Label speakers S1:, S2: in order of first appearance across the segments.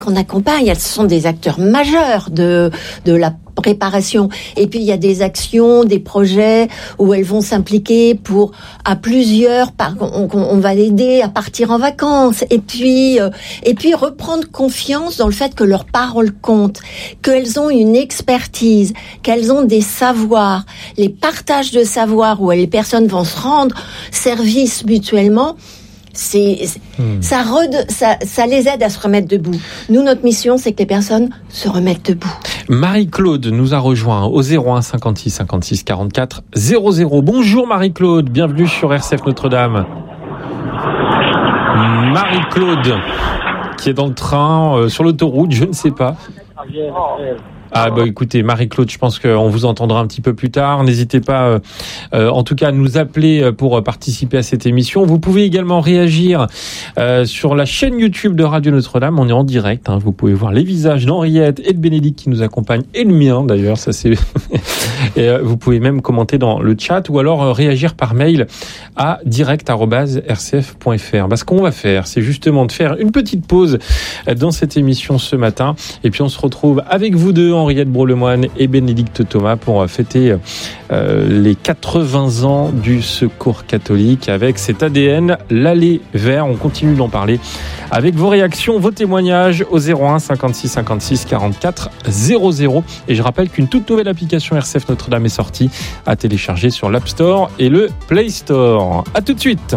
S1: qu'on accompagne, elles sont des acteurs majeurs de la préparation. Et puis il y a des actions, des projets où elles vont s'impliquer à plusieurs. On va l'aider à partir en vacances. Et puis reprendre confiance dans le fait que leurs paroles comptent, qu'elles ont une expertise, qu'elles ont des savoirs. Les partages de savoirs où les personnes vont se rendre service mutuellement. Ça les aide à se remettre debout. Nous, notre mission, c'est que les personnes se remettent debout.
S2: Marie-Claude nous a rejoint au 01 56 56 44 00. Bonjour Marie-Claude, bienvenue sur RCF Notre-Dame. Marie-Claude, qui est dans le train, sur l'autoroute, je ne sais pas. Ah bah écoutez, Marie-Claude, je pense qu'on vous entendra un petit peu plus tard. N'hésitez pas, en tout cas, à nous appeler pour participer à cette émission. Vous pouvez également réagir sur la chaîne YouTube de Radio Notre-Dame. On est en direct. Vous pouvez voir les visages d'Henriette et de Bénédicte qui nous accompagnent, et le mien d'ailleurs. Ça c'est. Et vous pouvez même commenter dans le chat ou alors réagir par mail à direct@rcf.fr. Ce qu'on va faire, c'est justement de faire une petite pause dans cette émission ce matin, et puis on se retrouve avec vous deux, Henriette Broslemoine et Bénédicte Thomas, pour fêter les 80 ans du Secours catholique avec cet ADN, l'allée vert. On continue d'en parler avec vos réactions, vos témoignages au 01 56 56 44 00. Et je rappelle qu'une toute nouvelle application RCF Notre-Dame est sortie à télécharger sur l'App Store et le Play Store. À tout de suite.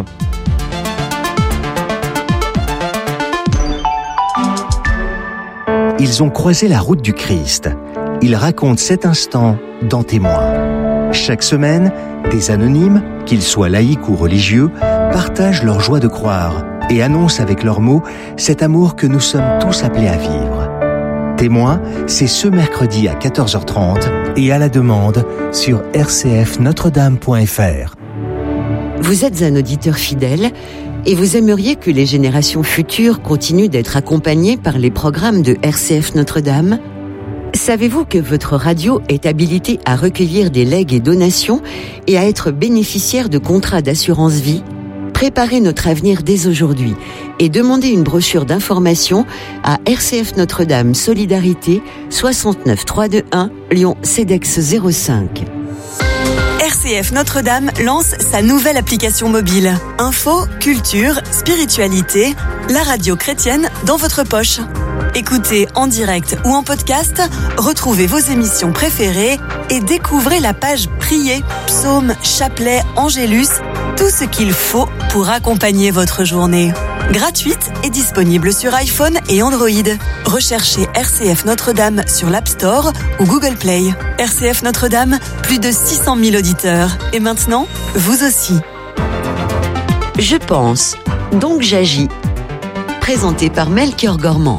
S3: Ils ont croisé la route du Christ. Ils racontent cet instant dans Témoins. Chaque semaine, des anonymes, qu'ils soient laïcs ou religieux, partagent leur joie de croire et annoncent avec leurs mots cet amour que nous sommes tous appelés à vivre. Témoins, c'est ce mercredi à 14h30 et à la demande sur rcfnotredame.fr.
S4: Vous êtes un auditeur fidèle et vous aimeriez que les générations futures continuent d'être accompagnées par les programmes de RCF Notre-Dame ? Savez-vous que votre radio est habilitée à recueillir des legs et donations et à être bénéficiaire de contrats d'assurance vie ? Préparez notre avenir dès aujourd'hui et demandez une brochure d'information à RCF Notre-Dame Solidarité 69 321 Lyon CEDEX 05.
S5: RCF Notre-Dame lance sa nouvelle application mobile. Info, culture, spiritualité, la radio chrétienne dans votre poche. Écoutez en direct ou en podcast, retrouvez vos émissions préférées et découvrez la page Prier, Psaumes, Chapelet, Angélus, tout ce qu'il faut pour accompagner votre journée. Gratuite et disponible sur iPhone et Android. Recherchez RCF Notre-Dame sur l'App Store ou Google Play. RCF Notre-Dame, plus de 600 000 auditeurs. Et maintenant, vous aussi.
S4: Je pense, donc j'agis. Présenté par Melchior Gormand.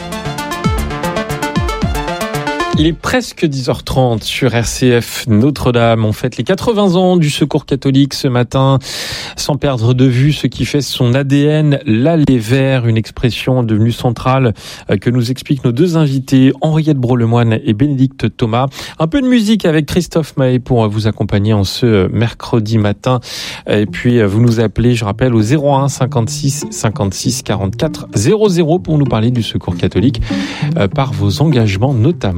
S2: Il est presque 10h30 sur RCF Notre-Dame. On fête les 80 ans du Secours catholique ce matin, sans perdre de vue ce qui fait son ADN, l'allée vert, une expression devenue centrale que nous expliquent nos deux invités, Henriette Broslemoine et Bénédicte Thomas. Un peu de musique avec Christophe Maé pour vous accompagner en ce mercredi matin. Et puis vous nous appelez, je rappelle, au 01 56 56 44 00 pour nous parler du Secours catholique par vos engagements notamment.